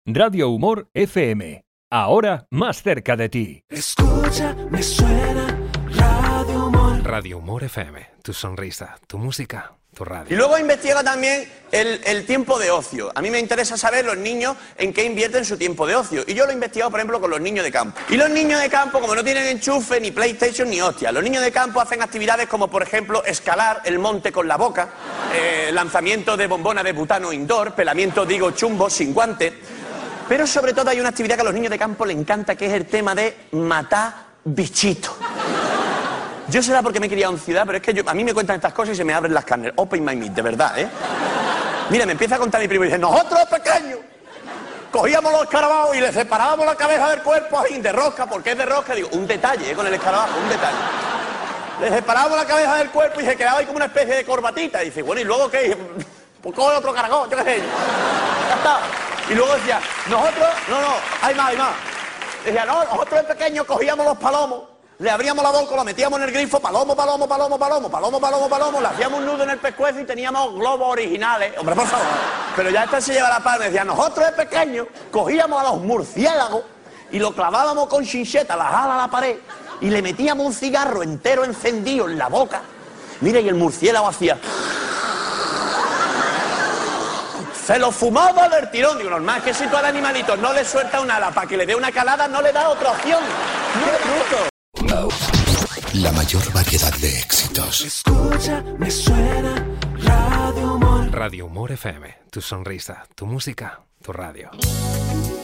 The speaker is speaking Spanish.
Radio Humor FM. Ahora más cerca de ti. Escucha, me suena Radio Humor. Radio Humor FM. Tu sonrisa, tu música, tu radio. Y luego investiga también el tiempo de ocio. A mí me interesa saber los niños en qué invierten su tiempo de ocio. Y yo lo he investigado, por ejemplo, con los niños de campo. Y los niños de campo, como no tienen enchufe, ni PlayStation, ni hostia, los niños de campo hacen actividades como, por ejemplo, escalar el monte con la boca, lanzamiento de bombona de butano indoor, pelamiento de higo chumbo sin guante. Pero sobre todo hay una actividad que a los niños de campo les encanta, que es el tema de matar bichitos. Yo será porque me he criado en ciudad, pero es que a mí me cuentan estas cosas y se me abren las carnes. Open my meat, de verdad, ¿eh? Mira, me empieza a contar mi primo y dice, nosotros pequeños cogíamos los escarabajos y le separábamos la cabeza del cuerpo así, de rosca, porque es de rosca. Digo, un detalle, con el escarabajo, un detalle. Le separábamos la cabeza del cuerpo y se quedaba ahí como una especie de corbatita. Y dice, bueno, ¿y luego qué? Pues coge otro caracol, yo qué sé. Ya está. Y luego decía, nosotros, no, hay más. Decía, no, nosotros de pequeños cogíamos los palomos, le abríamos la boca, lo metíamos en el grifo, palomo, le hacíamos un nudo en el pescuezo y teníamos globos originales. Hombre, por favor. Pero ya esta se lleva la palma. Decía, nosotros de pequeños cogíamos a los murciélagos y lo clavábamos con chincheta, las alas a la pared, y le metíamos un cigarro entero encendido en la boca. Mira, y el murciélago hacía... Se lo fumaba del tirón. Digo, normal, que si tú al animalito no le suelta un ala para que le dé una calada, no le da otra opción. ¡Qué bruto! La mayor variedad de éxitos. Escucha, me suena Radio Humor. Radio Humor FM. Tu sonrisa, tu música, tu radio.